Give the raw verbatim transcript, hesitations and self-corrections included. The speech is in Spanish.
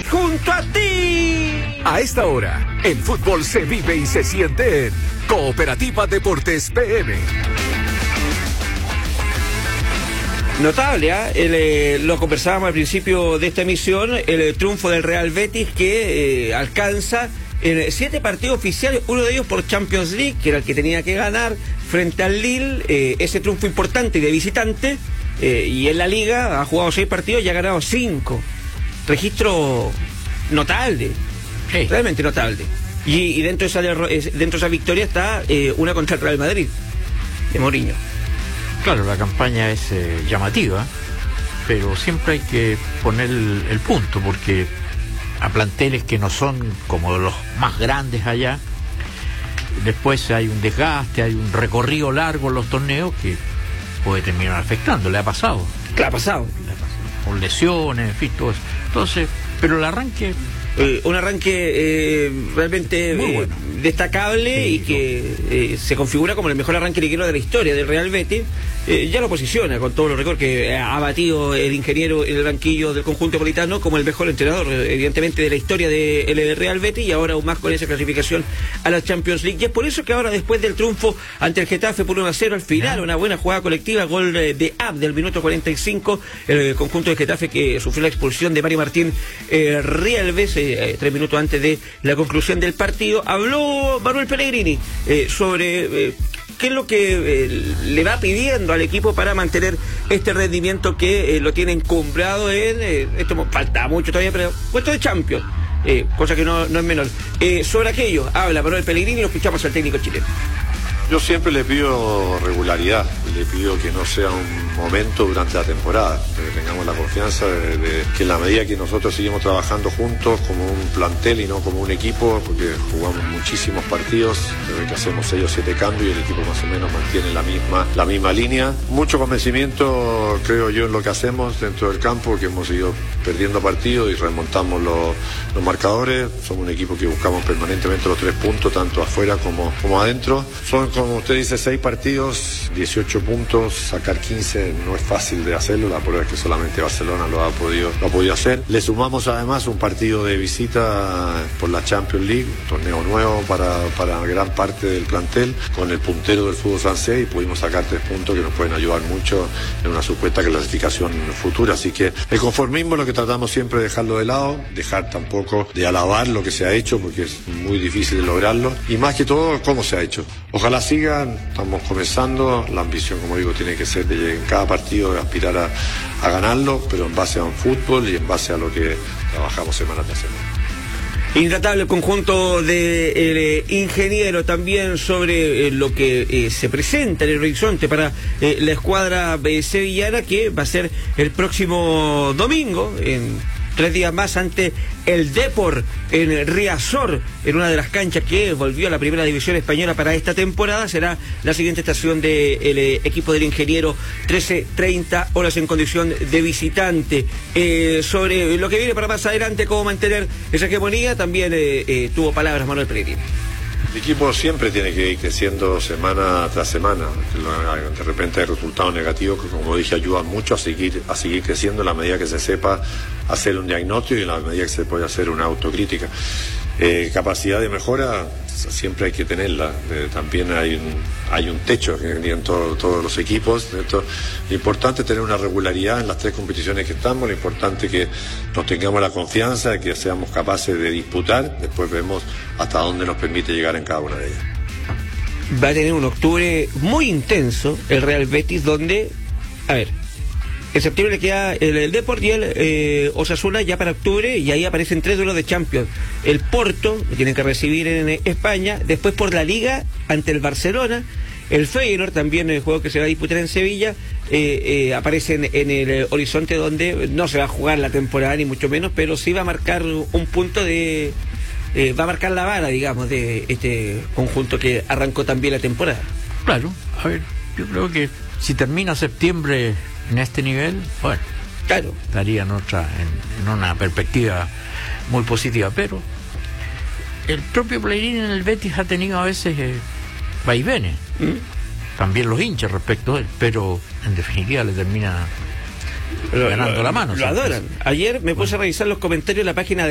junto a ti. A esta hora, el fútbol se vive y se siente en Cooperativa Deportes P M. Notable, ¿eh? El, eh, lo conversábamos al principio de esta emisión, el, el triunfo del Real Betis que eh, alcanza en siete partidos oficiales, uno de ellos por Champions League, que era el que tenía que ganar frente al Lille, eh, ese triunfo importante de visitante, eh, y en la Liga ha jugado seis partidos y ha ganado cinco. Registro notable, sí. Realmente notable. Y, y dentro, de esa, dentro de esa victoria está eh, una contra el Real Madrid, de Mourinho. Claro, la campaña es eh, llamativa, pero siempre hay que poner el, el punto, porque a planteles que no son como los más grandes allá, después hay un desgaste, hay un recorrido largo en los torneos que puede terminar afectando. Le ha pasado. ¿Qué ha pasado? Le ha pasado. Con lesiones, en fin, todo eso. Entonces, pero el arranque... Eh, un arranque eh, realmente muy bueno. eh, destacable, sí, y que eh, se configura como el mejor arranque liguero de la historia del Real Betis. Eh, ya lo posiciona con todos los récords que ha batido el ingeniero en el banquillo del conjunto napolitano como el mejor entrenador, evidentemente, de la historia del de Real Betis, y ahora aún más con esa clasificación a la Champions League. Y es por eso que ahora, después del triunfo ante el Getafe por uno a cero, al final, una buena jugada colectiva, gol de Ab del minuto cuarenta y cinco, el conjunto de Getafe que sufrió la expulsión de Mario Martín eh, Rielves, eh, tres minutos antes de la conclusión del partido. Habló Manuel Pellegrini eh, sobre... Eh, ¿Qué es lo que eh, le va pidiendo al equipo para mantener este rendimiento que eh, lo tiene encumbrado en... Eh, esto falta mucho todavía, pero puesto de Champions, eh, cosa que no, no es menor. Eh, sobre aquello habla Manuel Pellegrini y lo escuchamos al técnico chileno. Yo siempre le pido regularidad, le pido que no sea un momento durante la temporada, que tengamos la confianza de, de que en la medida que nosotros seguimos trabajando juntos como un plantel y no como un equipo, porque jugamos muchísimos partidos, desde que hacemos seis o siete cambios y el equipo más o menos mantiene la misma, la misma línea. Mucho convencimiento, creo yo, en lo que hacemos dentro del campo, que hemos ido perdiendo partidos y remontamos los, los marcadores. Somos un equipo que buscamos permanentemente los tres puntos, tanto afuera como, como adentro. Son, como usted dice, seis partidos, dieciocho puntos, sacar quince no es fácil de hacerlo, la prueba es que solamente Barcelona lo ha podido, lo ha podido hacer. Le sumamos además un partido de visita por la Champions League, un torneo nuevo para, para gran parte del plantel, con el puntero del fútbol francés, y pudimos sacar tres puntos que nos pueden ayudar mucho en una supuesta clasificación futura. Así que el conformismo es lo que tratamos siempre de dejarlo de lado, dejar tampoco de alabar lo que se ha hecho, porque es muy difícil de lograrlo, y más que todo cómo se ha hecho. Ojalá sigan, estamos comenzando, la ambición, como digo, tiene que ser de en cada partido de aspirar a, a ganarlo, pero en base a un fútbol y en base a lo que trabajamos semana tras semana. Intratable el conjunto del de, eh, ingeniero también sobre eh, lo que eh, se presenta en el horizonte para eh, la escuadra eh, sevillana, que va a ser el próximo domingo, en tres días más, ante el Depor en Riazor, en una de las canchas que volvió a la primera división española para esta temporada. Será la siguiente estación del eh, equipo del ingeniero, trece treinta horas en condición de visitante. Eh, sobre lo que viene para más adelante, cómo mantener esa hegemonía, también eh, eh, tuvo palabras Manuel Pellegrini. El equipo siempre tiene que ir creciendo semana tras semana. De repente hay resultados negativos que, como dije, ayudan mucho a seguir, a seguir creciendo en la medida que se sepa hacer un diagnóstico y en la medida que se puede hacer una autocrítica. Eh, capacidad de mejora siempre hay que tenerla. Eh, también hay un, hay un techo que tienen todo, todos los equipos. Esto, lo importante es tener una regularidad en las tres competiciones que estamos. Lo importante es que nos tengamos la confianza de que seamos capaces de disputar. Después vemos hasta dónde nos permite llegar en cada una de ellas. Va a tener un octubre muy intenso el Real Betis, donde, a ver, en septiembre le queda el, el Depor y el eh, Osasuna ya para octubre, y ahí aparecen tres duelos de Champions. El Porto, que tienen que recibir en eh, España, después por la Liga ante el Barcelona, el Feyenoord, también el juego que se va a disputar en Sevilla, eh, eh, aparecen en el eh, horizonte, donde no se va a jugar la temporada ni mucho menos, pero sí va a marcar un punto de... Eh, va a marcar la vara, digamos, de este conjunto que arrancó también la temporada. Claro, a ver, yo creo que si termina septiembre en este nivel, bueno, claro, estaría en otra, en, en una perspectiva muy positiva, pero el propio Pellegrini en el Betis ha tenido a veces eh, vaivenes, ¿Mm? también los hinchas respecto a él, pero en definitiva le termina lo, ganando lo, la mano. Lo adoran. Ayer me puse bueno. a revisar los comentarios en la página de